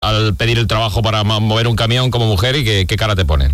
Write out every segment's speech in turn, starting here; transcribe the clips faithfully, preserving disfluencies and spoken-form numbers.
al pedir el trabajo para mover un camión como mujer y qué, qué cara te ponen?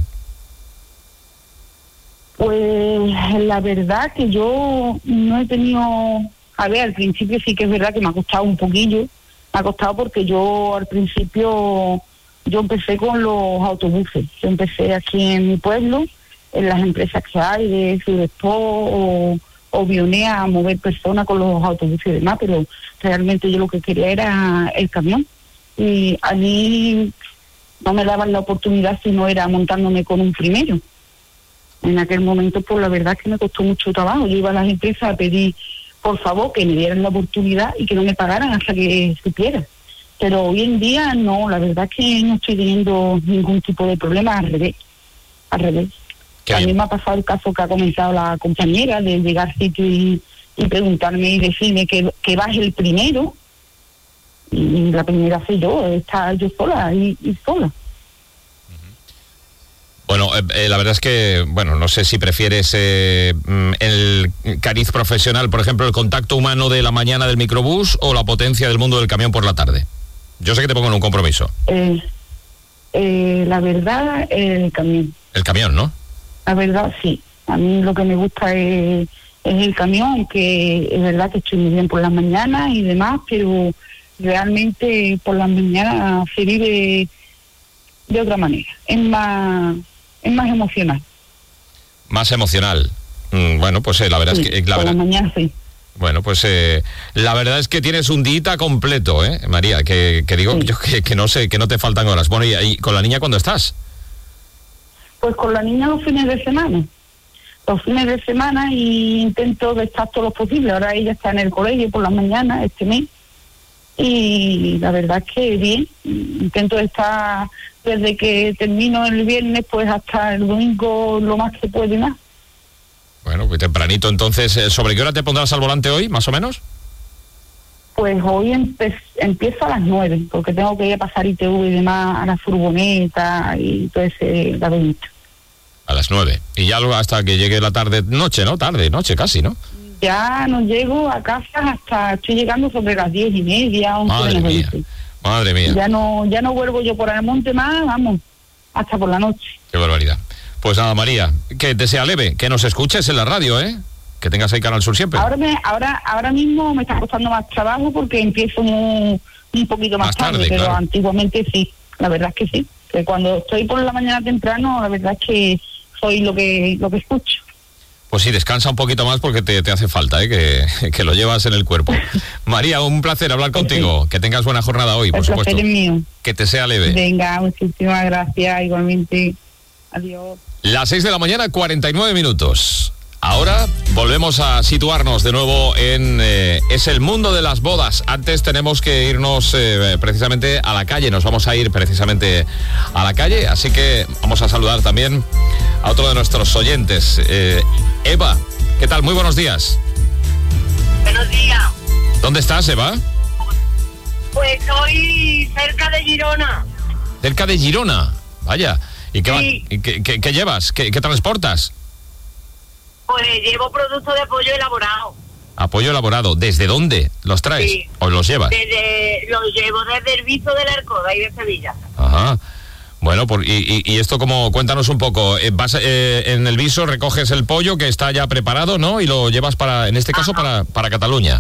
Pues la verdad que yo no he tenido... A ver, al principio sí que es verdad que me ha costado un poquillo. Me ha costado porque yo al principio... Yo empecé con los autobuses. Yo empecé aquí en mi pueblo, en las empresas que hay de Sudespo o, o Bionea, a mover personas con los autobuses y demás, pero realmente yo lo que quería era el camión. Y a mí no me daban la oportunidad si no era montándome con un primero. En aquel momento, pues la verdad es que me costó mucho trabajo. Yo iba a las empresas a pedir, por favor, que me dieran la oportunidad y que no me pagaran hasta que supiera. Pero hoy en día no, la verdad es que no estoy teniendo ningún tipo de problema, al revés, al revés. También me ha pasado el caso que ha comentado la compañera de llegar a sitio y, y preguntarme y decirme que, que baje el primero, y la primera soy yo, está yo sola y, y sola. Bueno, eh, la verdad es que, bueno, no sé si prefieres eh, el cariz profesional, por ejemplo, el contacto humano de la mañana del microbús o la potencia del mundo del camión por la tarde. Yo sé que te pongo en un compromiso. Eh, eh, la verdad, el camión. El camión, ¿no? La verdad, sí. A mí lo que me gusta es, es el camión, aunque es verdad que estoy muy bien por las mañanas y demás, pero realmente por las mañanas se vive de otra manera. Es más, es más emocional. Más emocional. Mm, bueno, pues eh, la verdad sí, es que... La por verdad... las mañanas sí. Bueno, pues eh, la verdad es que tienes un día completo, ¿eh, María? Que, que digo sí. yo que, que no sé, que no te faltan horas. Bueno, ¿y, y con la niña cuándo estás? Pues con la niña los fines de semana. Los fines de semana y intento de estar todo lo posible. Ahora ella está en el colegio por las mañanas, este mes. Y la verdad es que bien. Intento estar desde que termino el viernes pues hasta el domingo lo más que puedo y más. Bueno, pues tempranito, entonces, ¿sobre qué hora te pondrás al volante hoy, más o menos? Pues hoy empe- empiezo a las nueve, porque tengo que ir a pasar I T V y demás a la furgoneta y todo ese laberinto. A las nueve. Y ya luego hasta que llegue la tarde, noche, ¿no? Tarde, noche casi, ¿no? Ya no llego a casa hasta, estoy llegando sobre las diez y media, once Madre de la mía, noche. madre mía. Ya no, ya no vuelvo yo por el monte más, vamos, hasta por la noche. Qué barbaridad. Pues nada, María, que te sea leve, que nos escuches en la radio, ¿eh? Que tengas ahí Canal Sur siempre. Ahora me, ahora, ahora mismo me está costando más trabajo porque empiezo un, un poquito más, Más tarde, tarde, pero claro. Antiguamente sí, la verdad es que sí. Que cuando estoy por la mañana temprano, la verdad es que soy lo que lo que escucho. Pues sí, descansa un poquito más porque te, te hace falta, ¿eh? Que, que lo llevas en el cuerpo. María, un placer hablar contigo. Sí. Que tengas buena jornada hoy, por el supuesto. El placer es mío. Que te sea leve. Venga, muchísimas gracias, igualmente. Adiós. Las seis de la mañana, cuarenta y nueve minutos. Ahora volvemos a situarnos de nuevo en... Eh, es el mundo de las bodas. Antes tenemos que irnos eh, precisamente a la calle. Nos vamos a ir precisamente a la calle. Así que vamos a saludar también a otro de nuestros oyentes. Eh, Eva, ¿qué tal? Muy buenos días. Buenos días. ¿Dónde estás, Eva? Pues estoy cerca de Girona. Cerca de Girona. Vaya. ¿Y qué, sí. va, y qué, qué, qué llevas? ¿Qué, ¿Qué transportas? Pues llevo productos de apoyo elaborado. Apoyo elaborado. ¿Desde dónde los traes? Sí. ¿O los llevas? Desde, los llevo desde el Viso del Arcoda y de Sevilla. Ajá. Bueno, por, y, y, y esto como, cuéntanos un poco. Eh, vas eh, en el Viso, recoges el pollo que está ya preparado, ¿no? Y lo llevas para, en este caso, para, para Cataluña.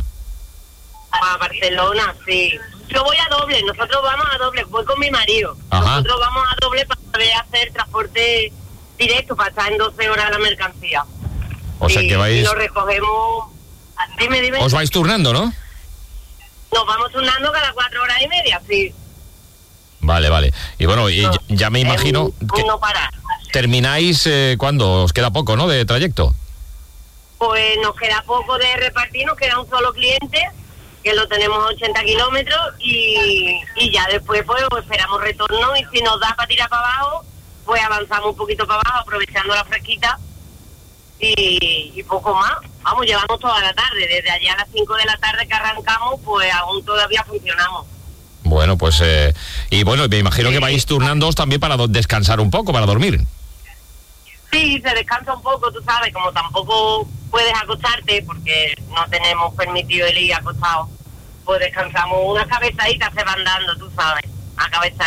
A Barcelona, sí. Yo voy a doble, nosotros vamos a doble, voy con mi marido. Ajá. Nosotros vamos a doble para poder hacer transporte directo, para estar en doce horas la mercancía. O sea y, que vais... y lo recogemos... Dime, dime. Os vais turnando, ¿no? Nos vamos turnando cada cuatro horas y media, sí. Vale, vale. Y bueno, y no, ya, ya me imagino un, que no parar. termináis eh, ¿cuándo? Os queda poco, ¿no? De trayecto. Pues nos queda poco de repartir, nos queda un solo cliente, que lo tenemos a ochenta kilómetros, y, y ya después pues esperamos retorno, y si nos da para tirar para abajo, pues avanzamos un poquito para abajo, aprovechando la fresquita, y, y poco más. Vamos, llevamos toda la tarde, desde allá a las cinco de la tarde que arrancamos, pues aún todavía funcionamos. Bueno, pues, eh, y bueno, me imagino sí. que vais turnándoos también para do- descansar un poco, para dormir. Sí, se descansa un poco, tú sabes, como tampoco puedes acostarte, porque no tenemos permitido el ir acostado, pues descansamos, unas cabezaditas se van dando, tú sabes. acaba esta